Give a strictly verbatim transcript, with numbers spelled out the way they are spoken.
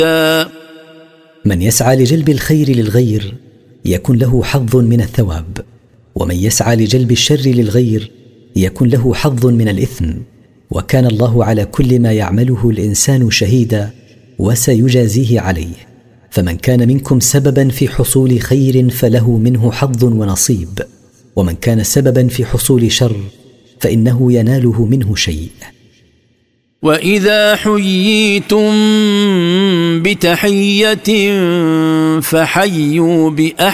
من يسعى لجلب الخير للغير يكن له حظ من الثواب، ومن يسعى لجلب الشر للغير يكن له حظ من الإثم، وكان الله على كل ما يعمله الإنسان شهيدا وسيجازيه عليه. فمن كان منكم سببا في حصول خير فله منه حظ ونصيب، ومن كان سببا في حصول شر فإنه يناله منه شيء. وإذا حييتم بتحية فحيوا بأحسن